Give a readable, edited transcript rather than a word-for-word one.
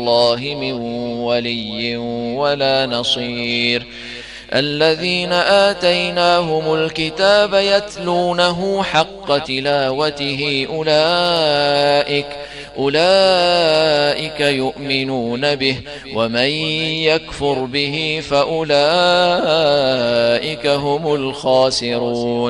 الله من ولي ولا نصير. الذين آتيناهم الكتاب يتلونه حق تلاوته أولئك يؤمنون به، ومن يكفر به فأولئك هم الخاسرون.